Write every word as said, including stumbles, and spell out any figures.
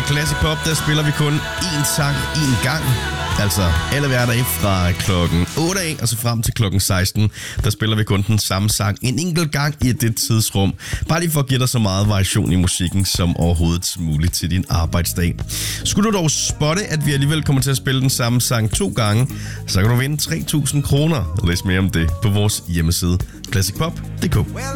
Classic Pop, der spiller vi kun én sang én gang. Altså alle hverdage fra klokken otte af, og så frem til klokken seksten, der spiller vi kun den samme sang en enkelt gang i det tidsrum. Bare lige for at give dig så meget variation i musikken som overhovedet muligt til din arbejdsdag. Skulle du dog spotte, at vi alligevel kommer til at spille den samme sang to gange, så kan du vinde tre tusind kroner. Læs mere om det på vores hjemmeside classic pop punktum d k.